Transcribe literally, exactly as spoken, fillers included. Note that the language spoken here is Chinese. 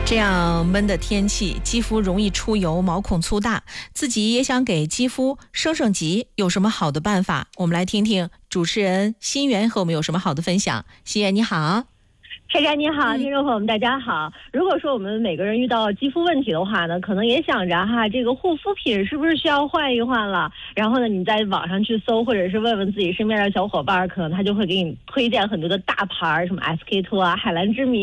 这样闷的天气，肌肤容易出油，毛孔粗大，自己也想给肌肤升升级，有什么好的办法？我们来听听主持人心源和我们有什么好的分享。心源你好。 开开你好，听众朋友们大家好。如果说我们每个人遇到肌肤问题的话呢，可能也想着哈，这个护肤品是不是需要换一换了？然后呢，你在网上去搜，或者是问问自己身边的小伙伴，可能他就会给你推荐很多的大牌，什么 S K two 啊、海蓝之谜。